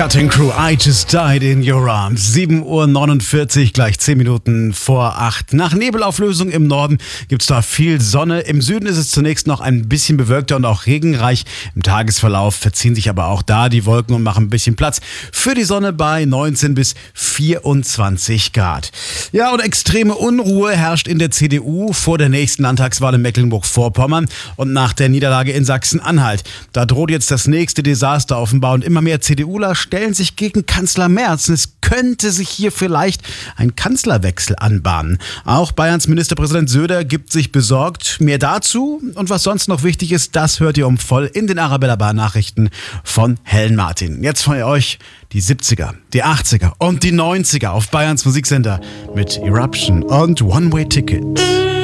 Cutting Crew, I Just Died in Your Arms. 7:49 Uhr, gleich 10 Minuten vor 8. Nach Nebelauflösung im Norden gibt's da viel Sonne. Im Süden ist es zunächst noch ein bisschen bewölkter und auch regenreich. Im Tagesverlauf verziehen sich aber auch da die Wolken und machen ein bisschen Platz für die Sonne bei 19 bis 24 Grad. Ja, und extreme Unruhe herrscht in der CDU vor der nächsten Landtagswahl in Mecklenburg-Vorpommern und nach der Niederlage in Sachsen-Anhalt. Da droht jetzt das nächste Desaster offenbar und immer mehr CDUler stellen sich gegen Kanzler Merz. Es könnte sich hier vielleicht ein Kanzlerwechsel anbahnen. Auch Bayerns Ministerpräsident Söder gibt sich besorgt. Mehr dazu und was sonst noch wichtig ist, das hört ihr voll in den Arabella Bar Nachrichten von Helen Martin. Jetzt von euch die 70er, die 80er und die 90er auf Bayerns Musiksender mit Eruption und One Way Ticket.